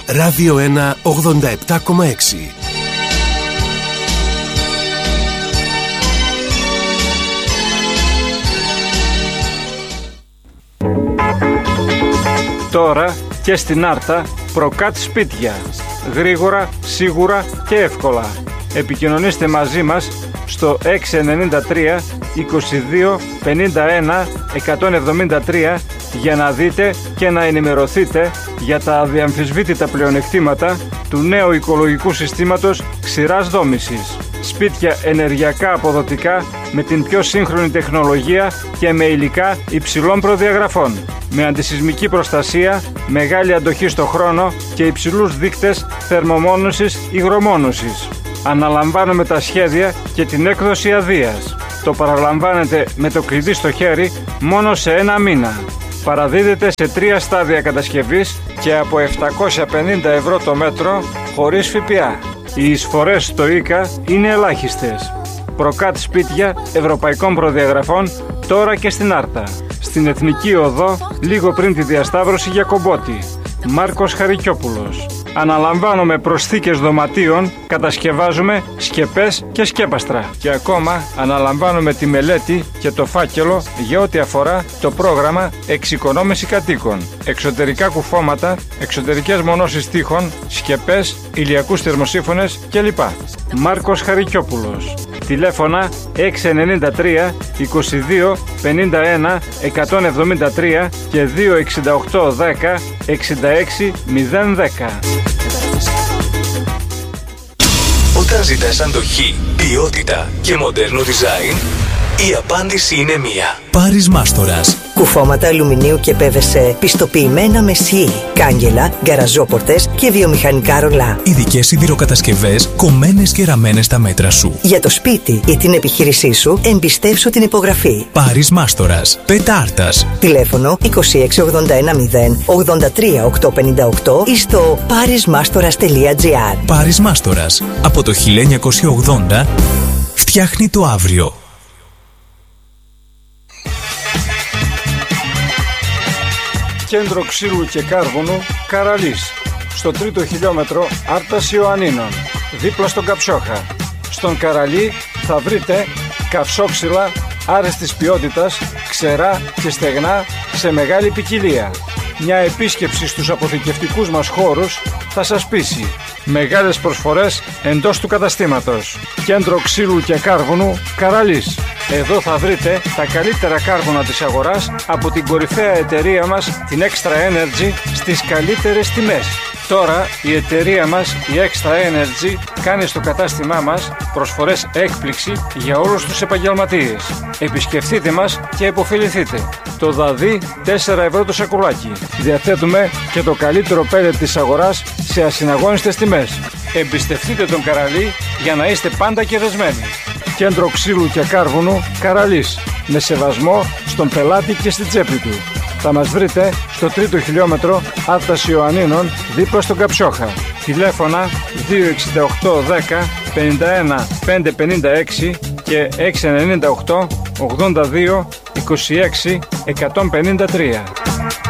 Ράδιο 1 87,6. Τώρα και στην Άρτα Προκάτ σπίτια. Γρήγορα, σίγουρα και εύκολα. Επικοινωνήστε μαζί μας στο 693 22 51 173 για να δείτε και να ενημερωθείτε για τα αδιαμφισβήτητα πλεονεκτήματα του νέου οικολογικού συστήματος ξηράς δόμησης. Σπίτια ενεργειακά αποδοτικά με την πιο σύγχρονη τεχνολογία και με υλικά υψηλών προδιαγραφών. Με αντισυσμική προστασία, μεγάλη αντοχή στο χρόνο και υψηλούς δείκτες θερμομόνωσης υγρομόνωσης. Αναλαμβάνουμε τα σχέδια και την έκδοση αδείας. Το παραλαμβάνετε με το κλειδί στο χέρι μόνο σε ένα μήνα. Παραδίδεται σε 3 στάδια κατασκευής και από 750 ευρώ το μέτρο χωρίς ΦΠΑ. Οι εισφορές στο ΙΚΑ είναι ελάχιστες. Προκάτ σπίτια ευρωπαϊκών προδιαγραφών τώρα και στην Άρτα. Στην Εθνική Οδό, λίγο πριν τη διασταύρωση για Κομπότη. Μάρκος Χαρικιόπουλος. Αναλαμβάνουμε προσθήκες δωματίων, κατασκευάζουμε σκεπές και σκέπαστρα. Και ακόμα αναλαμβάνουμε τη μελέτη και το φάκελο για ό,τι αφορά το πρόγραμμα εξοικονόμηση κατοίκων. Εξωτερικά κουφώματα, εξωτερικές μονώσεις τείχων, σκεπές, ηλιακούς θερμοσύφωνες κλπ. Μάρκος Χαρικιόπουλος. Τηλέφωνα 693 22 51 173 και 268 10 66 010. Όταν ζητάς αντοχή, ποιότητα και μοντέρνο design, η απάντηση είναι μία. Πάρης Μάστορας. Κουφώματα αλουμινίου και PVC πιστοποιημένα με ΣΥ, κάγκελα, γκαραζόπορτες και βιομηχανικά ρολά. Ειδικές σιδηροκατασκευές κομμένες και ραμμένες στα μέτρα σου. Για το σπίτι ή την επιχείρησή σου, εμπιστεύσου την υπογραφή. Πάρης Μάστορας. Πετάρτας. Τηλέφωνο 26810 83 858 ή στο parismastoras.gr. Πάρης Μάστορας. Από το 1980 φτιάχνει το αύριο. Κέντρο ξύλου και κάρβουνου Καραλής. Στο 3ο χιλιόμετρο Άρτας Ιωαννίνων, δίπλα στον Καψόχα. Στον Καραλή θα βρείτε καυσόξυλα άρεστης ποιότητας, ξερά και στεγνά σε μεγάλη ποικιλία. Μια επίσκεψη στους αποθηκευτικούς μας χώρους θα σας πείσει. Μεγάλες προσφορές εντός του καταστήματος. Κέντρο ξύλου και κάρβουνου Καραλής. Εδώ θα βρείτε τα καλύτερα κάρβουνα της αγοράς από την κορυφαία εταιρεία μας, την Extra Energy, στις καλύτερες τιμές. Τώρα η εταιρεία μας, η Extra Energy, κάνει στο κατάστημά μας προσφορές έκπληξη για όλους τους επαγγελματίες. Επισκεφτείτε μας και επωφεληθείτε. Το δαδί 4 ευρώ το σακουλάκι. Διαθέτουμε και το καλύτερο πέλετ της αγοράς σε ασυναγώνιστες τιμές. Εμπιστευτείτε τον Καραλή για να είστε πάντα κερδισμένοι. Κέντρο ξύλου και κάρβουνου Καραλής. Με σεβασμό στον πελάτη και στη τσέπη του. Θα μας βρείτε στο 3ο χιλιόμετρο Άρτας Ιωαννίνων, δίπλα στον Καψόχα. Τηλέφωνα 268 10 51 556 και 698 82 26 153.